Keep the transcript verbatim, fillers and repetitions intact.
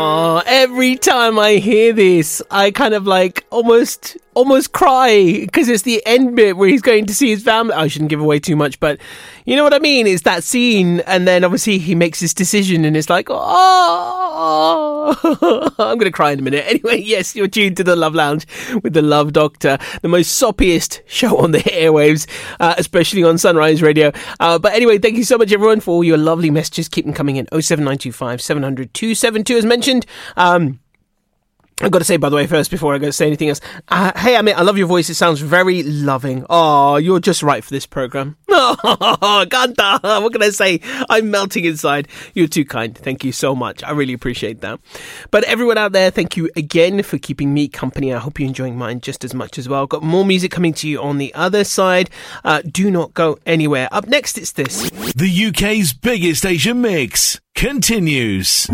Oh, every time I hear this, I kind of like almost almost cry because it's the end bit where he's going to see his family. I shouldn't give away too much, but you know what I mean? It's that scene, and then obviously he makes his decision, and it's like, oh, I'm going to cry in a minute. Anyway, yes, you're tuned to the Love Lounge with the Love Doctor, the most soppiest show on the airwaves, uh, especially on Sunrise Radio. Uh, but anyway, thank you so much, everyone, for all your lovely messages. Keep them coming in. oh seven nine two five seven hundred two seven two as mentioned. Um, I've got to say, by the way, first, before I go to say anything else, uh, hey, Amit, I love your voice. It sounds very loving. Oh, you're just right for this program. Oh, Ganta, what can I say? I'm melting inside. You're too kind. Thank you so much. I really appreciate that. But everyone out there, thank you again for keeping me company. I hope you're enjoying mine just as much as well. Got more music coming to you on the other side. Uh, do not go anywhere. Up next, it's this. The U K's biggest Asian mix continues.